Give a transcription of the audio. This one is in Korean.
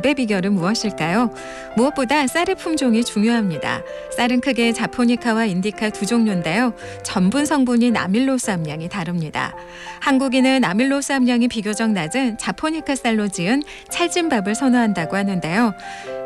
밥의 비결은 무엇일까요? 무엇보다 쌀의 품종이 중요합니다. 쌀은 크게 자포니카와 인디카 두 종류인데요. 전분 성분인 아밀로스 함량이 다릅니다. 한국인은 아밀로스 함량이 비교적 낮은 자포니카 쌀로 지은 찰진 밥을 선호한다고 하는데요.